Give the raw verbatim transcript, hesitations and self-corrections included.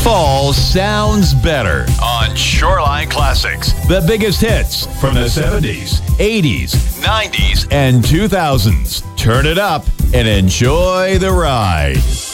Fall sounds better on Shoreline Classics. The biggest hits from the seventies, eighties, nineties, and two thousands. Turn it up and enjoy the ride.